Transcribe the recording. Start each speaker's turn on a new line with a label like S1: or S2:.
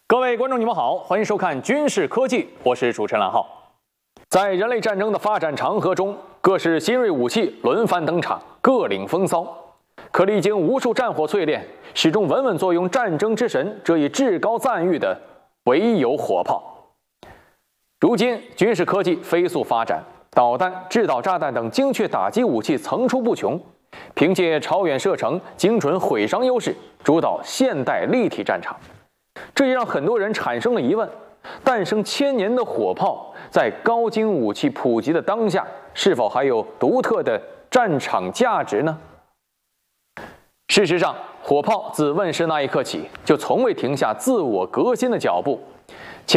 S1: 各位观众，你们好，欢迎收看《军事科技》，我是主持人蓝浩。在人类战争的发展长河中，各式新锐武器轮番登场，各领风骚。可历经无数战火淬炼，始终稳稳坐拥战争之神这一至高赞誉的，唯有火炮。如今，军事科技飞速发展，导弹、制导炸弹等精确打击武器层出不穷。凭借超远射程、精准毁伤优势，主导现代立体战场。这也让很多人产生了疑问：诞生1000年的火炮，在高精武器普及的当下，是否还有独特的战场价值呢？事实上，火炮自问世那一刻起，就从未停下自我革新的脚步。